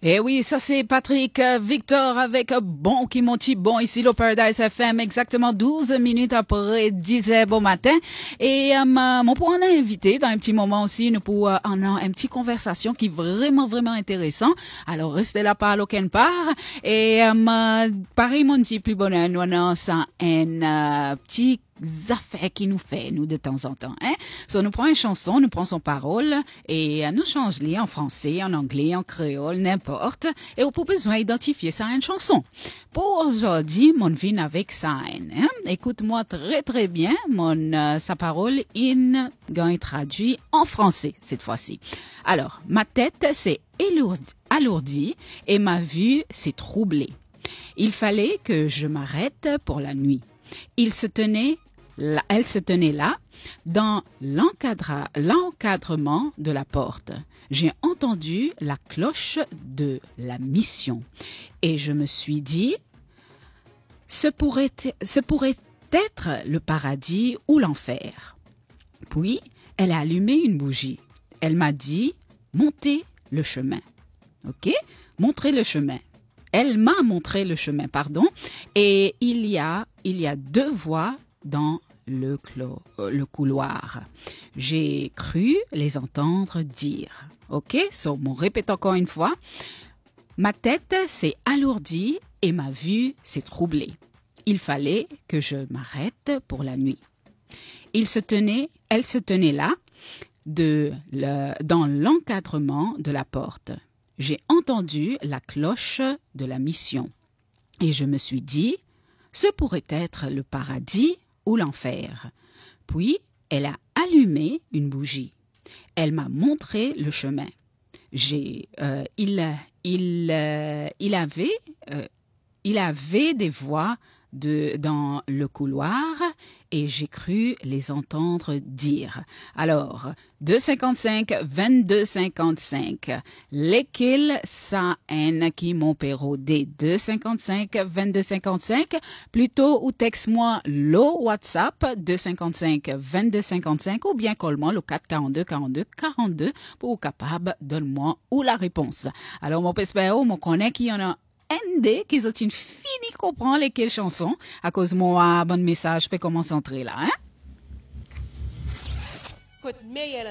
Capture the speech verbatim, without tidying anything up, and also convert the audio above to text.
Eh oui, ça c'est Patrick euh, Victor avec euh, Bon qui monte bon ici le Paradise F M, exactement douze minutes après dix heures bon matin. Et euh, mon pour en invité dans un petit moment aussi, nous pour euh, en un petit conversation qui est vraiment vraiment intéressant. Alors restez là pas à aucun part. Et euh, pareil mon petit plus bonheur, nous avons ça un euh, petit affaires qui nous fait, nous, de temps en temps, hein. So, nous prenons une chanson, nous prenons son parole, et euh, nous changeons en français, en anglais, en créole, n'importe, et on peut besoin d'identifier ça à une chanson. Pour aujourd'hui, mon vin avec ça, hein. Écoute-moi très très bien, mon, euh, sa parole, in, gagne traduit en français, cette fois-ci. Alors, ma tête s'est alourdie, alourdie, et ma vue s'est troublée. Il fallait que je m'arrête pour la nuit. Il se tenait là, elle se tenait là, dans l'encadra, l'encadrement de la porte. J'ai entendu la cloche de la mission et je me suis dit, ce pourrait, ce pourrait être le paradis ou l'enfer. Puis, elle a allumé une bougie. Elle m'a dit, montez le chemin. Ok? Montrez le chemin. Elle m'a montré le chemin, pardon, et il y a, il y a deux voies dans le, clo, euh, le couloir. J'ai cru les entendre dire. Ok, so, on répète encore une fois. Ma tête s'est alourdie et ma vue s'est troublée. Il fallait que je m'arrête pour la nuit. Il se tenait, elle se tenait là, de le, dans l'encadrement de la porte. J'ai entendu la cloche de la mission et je me suis dit, ce pourrait être le paradis ou l'enfer. Puis, elle a allumé une bougie. Elle m'a montré le chemin. J'ai, euh, il, il, euh, il avait, euh, il avait des voix de, dans le couloir et j'ai cru les entendre dire. Alors, deux cinquante-cinq, vingt-deux cinquante-cinq, lesquels ça en qui mon perro des deux cinquante-cinq, vingt-deux cinquante-cinq, plutôt ou texte-moi le WhatsApp deux cinquante-cinq, vingt-deux cinquante-cinq ou bien colle-moi le quatre quarante-deux, quarante-deux, quarante-deux pour capable donne-moi ou la réponse. Alors, mon pespère, mon connaît qui en a N D qui ont fini comprendre lesquelles chansons à cause de mon bon message peut commencer à entrer là, hein?